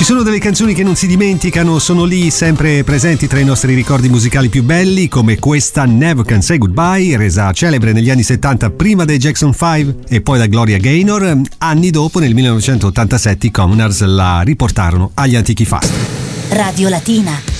Ci sono delle canzoni che non si dimenticano, sono lì sempre presenti tra i nostri ricordi musicali più belli, come questa Never Can Say Goodbye, resa celebre negli anni 70 prima dai Jackson 5 e poi da Gloria Gaynor. Anni dopo, nel 1987, i Commoners la riportarono agli antichi fasti. Radio Latina.